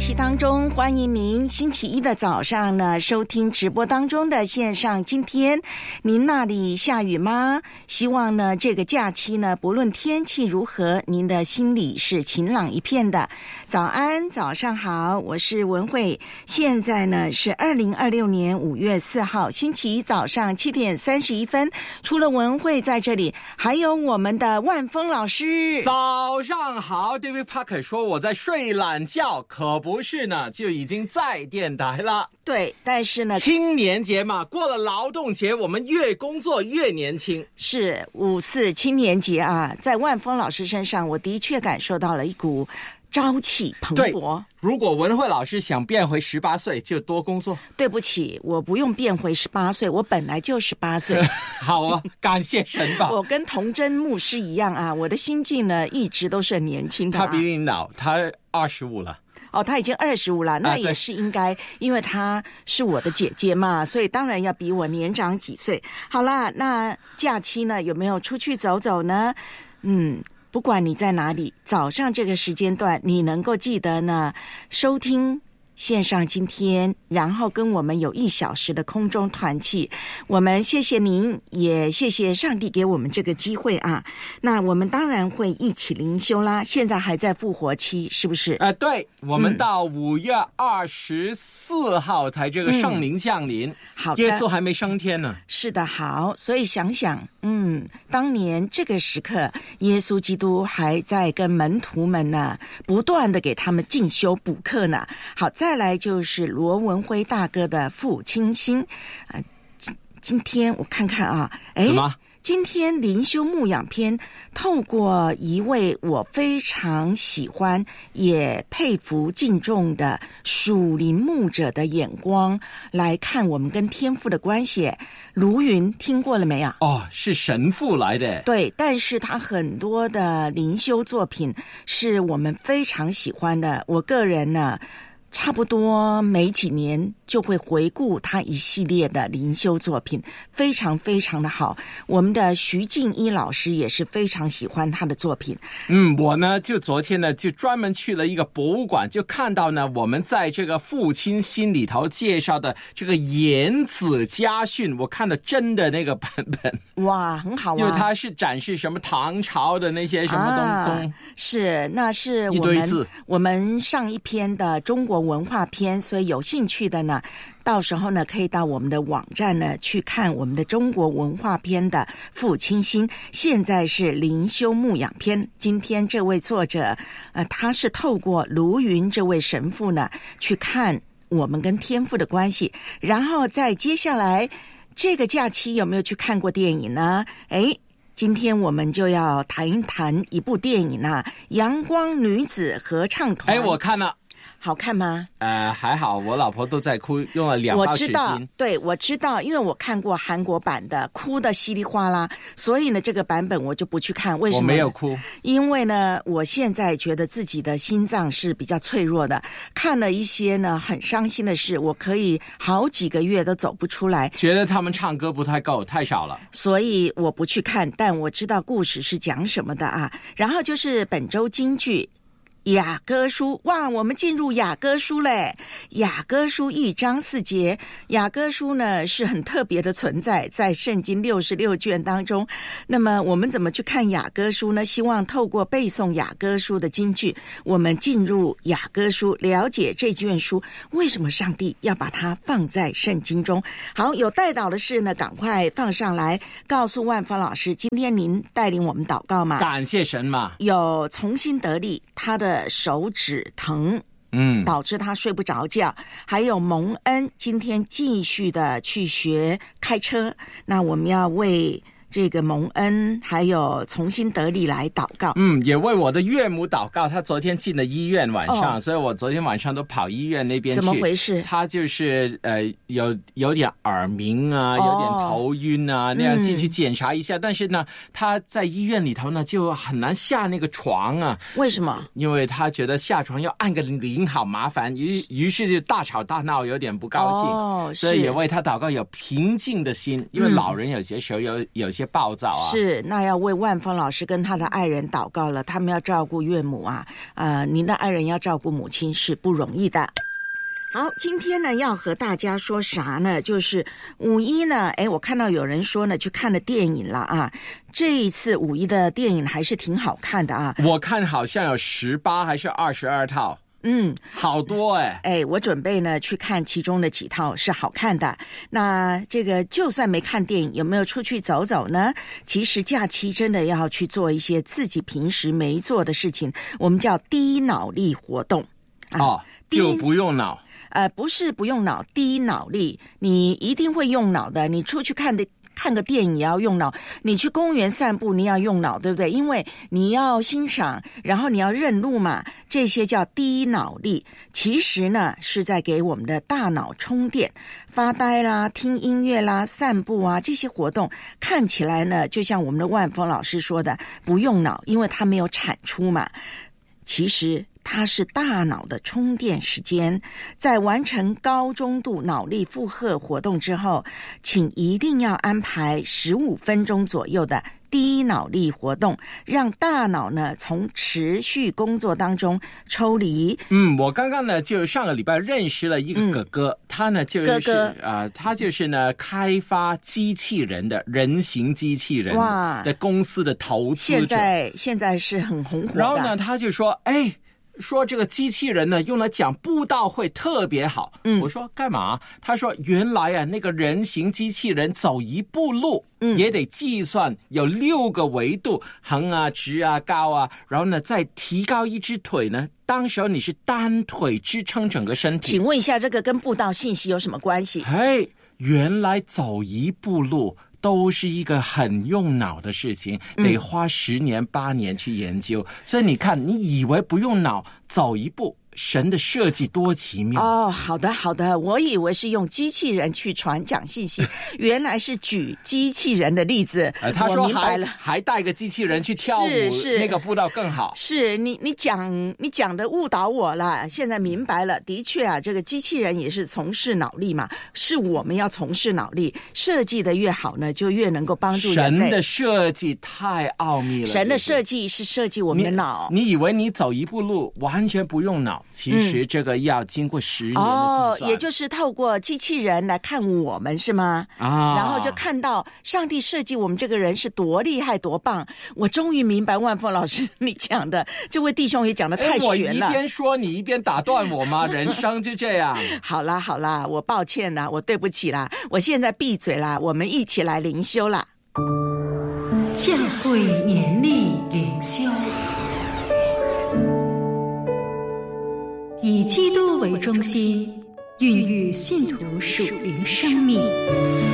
期当中，欢迎您星期一的早上呢收听直播当中的线上。今天您那里下雨吗？希望呢这个假期呢不论天气如何，您的心里是晴朗一片的。早安，早上好，我是文慧。现在呢是2026年5月4号星期一早上7点31分。除了文慧在这里，还有我们的万峰老师。 早上好， David Parker 说我在睡懒觉，可不是呢，就已经在电台了。 对，但是呢青年节嘛，过了劳动节，我们越工作越年轻。 是54青年节啊，在万峰老师身上我的确感受到了一股朝气蓬勃。 如果文慧老师想变回18岁，就多工作。 对不起，我不用变回18岁，我本来就18岁。 好啊，感谢神吧。 我跟童真牧师一样啊，我的心境呢一直都是很年轻的啊。 他比你老，他25了。 哦，他已经25了，那也是应该，因为他是我的姐姐嘛，所以当然要比我年长几岁。好啦，那假期呢有没有出去走走呢？不管你在哪里，早上这个时间段你能够记得呢收听线上今天，然后跟我们有1小时的空中团契，我们谢谢您，也谢谢上帝给我们这个机会啊。那我们当然会一起灵修啦，现在还在复活期，是不是？ 对，我们到5月24号才这个圣灵降临。好的，耶稣还没升天呢。 是的，好，所以想想当年这个时刻，耶稣基督还在跟门徒们呢不断的给他们进修补课呢。好，再来就是罗文辉大哥的父亲星今天我看看啊， 什么？ 今天灵修牧养篇透过一位我非常喜欢也佩服敬重的属灵牧者的眼光来看我们跟天父的关系。卢云听过了没有？ 是神父来的。 对，但是他很多的灵修作品是我们非常喜欢的。我个人呢差不多每几年就会回顾他一系列的灵修作品，非常非常的好。我们的徐静一老师也是非常喜欢他的作品。 我呢就昨天呢就专门去了一个博物馆，就看到呢我们在这个父亲心里头介绍的这个颜子家训，我看了真的那个版本。 哇，很好啊， 因为它是展示什么唐朝的那些什么东西。 是，那是我们上一篇的中国文化篇，所以有兴趣的呢到时候呢可以到我们的网站呢去看我们的中国文化篇的父亲心。现在是灵修牧养篇，今天这位作者他是透过卢云这位神父呢去看我们跟天父的关系。然后再接下来这个假期有没有去看过电影呢？今天我们就要谈一谈一部电影啊，阳光女子合唱团。 我看了。 好看吗？ 还好，我老婆都在哭，用了2包纸巾。我知道， 对，我知道，因为我看过韩国版的，哭的稀里哗啦，所以呢，这个版本我就不去看。为什么？ 我没有哭， 因为呢，我现在觉得自己的心脏是比较脆弱的，看了一些呢很伤心的事，我可以好几个月都走不出来。 觉得他们唱歌不太够，太少了， 所以我不去看，但我知道故事是讲什么的啊。然后就是本周金句。雅歌书，哇，我们进入雅歌书嘞！雅歌书1章4节，雅歌书呢是很特别的存在，在圣经66卷当中。那么我们怎么去看雅歌书呢？希望透过背诵雅歌书的金句，我们进入雅歌书，了解这卷书为什么上帝要把它放在圣经中。好，有带祷的事呢，赶快放上来，告诉万芳老师，今天您带领我们祷告吗？ 感谢神嘛。 有重新得力，他的手指疼，导致他睡不着觉。还有蒙恩，今天继续的去学开车，那我们要为这个蒙恩还有重新得力来祷告。 也为我的岳母祷告，他昨天进了医院晚上，所以我昨天晚上都跑医院那边去。 怎么回事？ 他就是有点耳鸣啊，有点头晕啊，那样进去检查一下。但是呢，他在医院里头呢就很难下那个床啊。 为什么？ 因为他觉得下床要按个铃好麻烦，于是就大吵大闹，有点不高兴。所以也为他祷告有平静的心，因为老人有些时候有些些暴躁啊。 是，那要为万峰老师跟他的爱人祷告了，他们要照顾岳母啊，您的爱人要照顾母亲是不容易的。好，今天呢要和大家说啥呢？就是五一呢，我看到有人说呢去看了电影了啊。这一次五一的电影还是挺好看的啊。 我看好像有18还是22套。好多我准备呢去看其中的几套是好看的。那这个就算没看电影，有没有出去走走呢？其实假期真的要去做一些自己平时没做的事情，我们叫低脑力活动就不用脑。 不是不用脑，低脑力，你一定会用脑的。你出去看个电影也要用脑，你去公园散步你要用脑，对不对？因为你要欣赏，然后你要认路嘛，这些叫低脑力。其实呢是在给我们的大脑充电，发呆啦、听音乐啦、散步啊，这些活动看起来呢就像我们的万峰老师说的不用脑，因为它没有产出嘛。其实它是大脑的充电时间，在完成高中度脑力负荷活动之后，请一定要安排15分钟左右的低脑力活动，让大脑呢从持续工作当中抽离。 我刚刚呢就上个礼拜认识了一个哥哥，他呢就是他就是呢开发机器人的人形机器人的公司的投资者， 现在是很红火的。 然后呢他就说这个机器人呢用来讲布道会特别好。我说干嘛？他说原来那个人形机器人走一步路也得计算有6个维度，横啊、直啊、高啊，然后呢再提高一只腿呢，当时候你是单腿支撑整个身体。 请问一下，这个跟布道信息有什么关系？ 原来走一步路都是一个很用脑的事情，得花10年8年去研究。所以你看，你以为不用脑走一步，神的设计多奇妙。 好的，我以为是用机器人去传讲信息，原来是举机器人的例子。 他说我明白了， 还带个机器人去跳舞，那个布道更好。 是你讲的误导我了，现在明白了。的确啊，这个机器人也是从事脑力嘛，是我们要从事脑力，设计的越好呢，就越能够帮助人类。 神的设计太奥秘了， 神的设计是设计我们的脑。 你以为你走一步路完全不用脑，其实这个要经过10年的计算。 也就是透过机器人来看我们，是吗？然后就看到上帝设计我们这个人是多厉害多棒。我终于明白万峰老师你讲的，这位弟兄也讲得太玄了。 我一边说你一边打断我吗？人生就这样。 好啦，我抱歉啦，我对不起啦，我现在闭嘴啦，我们一起来灵修啦。 教会年历灵修，以基督为中心，孕育信徒属灵生命。